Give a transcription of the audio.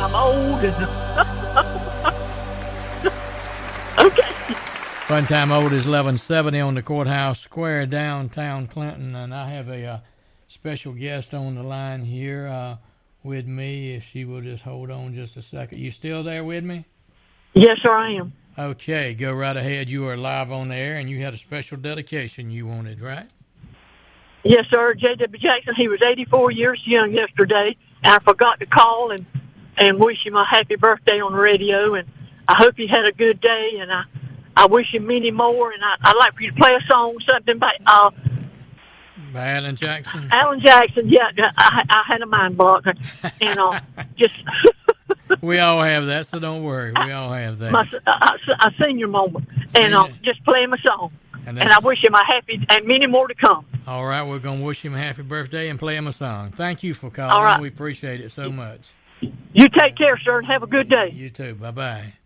I'm old. And okay. Fun Time Old is 1170 on the Courthouse Square, downtown Clinton, and I have a special guest on the line here with me. If she will just hold on just a second. You still there with me? Yes, sir, I am. Okay, go right ahead. You are live on the air, and you had a special dedication you wanted, right? Yes, sir. J.W. Jackson, he was 84 years young yesterday, and I forgot to call and wish him a happy birthday on the radio, and I hope he had a good day, and I wish him many more, and I'd like for you to play a song, something by Alan Jackson? Alan Jackson, yeah. I had a mind block, and just... We all have that, so don't worry. We all have that. A senior moment, and just play him a song. And I wish him a happy, and many more to come. All right, we're going to wish him a happy birthday and play him a song. Thank you for calling. All right. We appreciate it so much. You take care, sir, and have a good day. You too. Bye-bye.